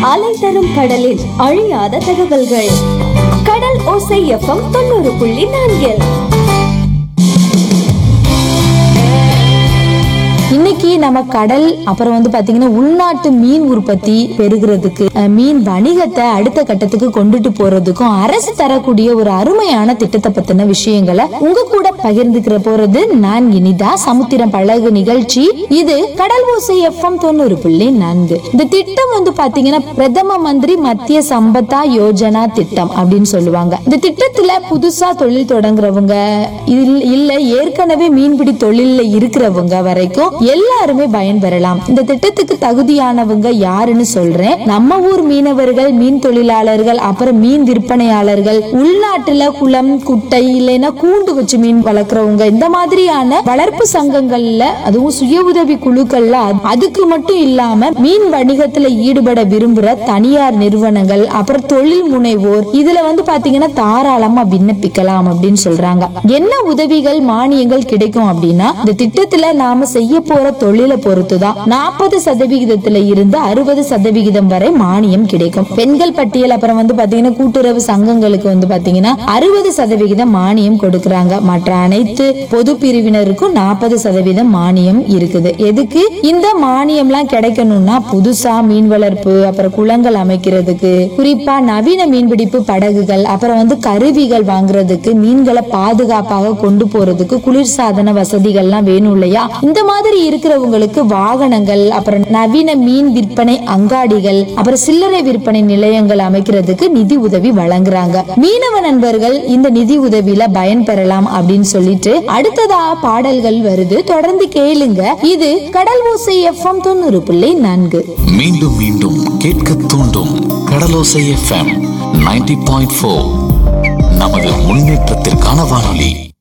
அலை தரும் கடலில் அழியாத தகவல்கள். கடல் ஓசை எஃப்எம் 90.4. இன்னைக்கு நம்ம கடல் அப்புறம் பாத்தீங்கன்னா உள்நாட்டு மீன் உற்பத்தி பெருகிறதுக்கு, மீன் வணிகத்தை அடுத்த கட்டத்துக்கு கொண்டுட்டு போறதுக்கும் அரசு தரக்கூடிய ஒரு அருமையான திட்டத்தை பத்தின விஷயங்களை உங்க கூட பகிர்ந்துக்கிற போறது நான் இனிதா. சமுத்திரம் பழகு நிகழ்ச்சி இது கடல் ஓசை எஃப்எம் 90.4. இந்த திட்டம் பாத்தீங்கன்னா பிரதம மந்திரி மத்திய சம்பதா யோஜனா திட்டம் அப்படின்னு சொல்லுவாங்க. இந்த திட்டத்துல புதுசா தொழில் தொடங்குறவங்க இல்ல ஏற்கனவே மீன்பிடி தொழில இருக்கிறவங்க வரைக்கும் எல்லாருமே பயன்பெறலாம். இந்த திட்டத்துக்கு தகுதியானவங்க யாருன்னு சொல்றேன். நம்ம ஊர் மீனவர்கள், மீன் தொழிலாளர்கள், அப்புறம் மீன் விற்பனையாளர்கள், உள்நாட்டுல குளம், குட்டை இல்லைன்னா கூண்டு வச்சு மீன் வளர்க்கறவங்க, இந்த மாதிரியான வளர்ப்பு சங்கங்கள்ல, அதுவும் சுய உதவி குழுக்கள்ல, அதுக்கு மட்டும் இல்லாம மீன் வணிகத்துல ஈடுபட விரும்புற தனியார் நிறுவனங்கள், அப்புறம் தொழில் முனைவோர் இதுல பாத்தீங்கன்னா தாராளமா விண்ணப்பிக்கலாம் அப்படின்னு சொல்றாங்க. என்ன உதவிகள் மானியங்கள் கிடைக்கும் அப்படின்னா, இந்த திட்டத்துல நாம செய்ய போற தொழிலை பொறுத்துதான் 40% இருந்து 60% வரை மானியம் கிடைக்கும். பெண்கள் பட்டியல் அப்புறம் பாத்தீங்கன்னா கூட்டுறவு சங்கங்களுக்கு பாத்தீங்கன்னா 60% மானியம் கொடுக்கறாங்க. மற்ற அனைத்து பொது பிரிவினருக்கும் 40% மானியம் இருக்குது. எதுக்கு இந்த மானியம்லாம் கிடைக்கணும்னா, புதுசா மீன் வளர்ப்பு அப்புறம் குளங்கள் அமைக்கிறதுக்கு, குறிப்பா நவீன மீன்பிடிப்பு படகுகள், அப்புறம் கருவிகள் வாங்குறதுக்கு, மீன்களை பாதுகாப்பாக கொண்டு போறதுக்கு குளிர்சாதன வசதிகள்லாம் வேணும் இல்லையா? இந்த மாதிரி இருக்கிறவங்களுக்கு வாகனங்கள், அப்புறம் நவீன மீன் விற்பனை அங்காடிகள், அப்புறம் சில்லறை விற்பனை நிலையங்கள் அமைக்கிறதுக்கு நிதி உதவி வழங்குறாங்க. மீனவ நண்பர்கள் இந்த நிதி உதவியில பயன்பெறலாம் அப்படின்னு சொல்லிட்டு அடுத்ததா பாடல்கள் வருது, தொடர்ந்து கேளுங்க. இது கடல் ஓசை எஃப்எம் 90.4. மீண்டும் மீண்டும் கேட்க தூண்டும் கடலோசை எஃப்எம் 90.4. நமது முன்னேற்றத்திற்கான வானொலி.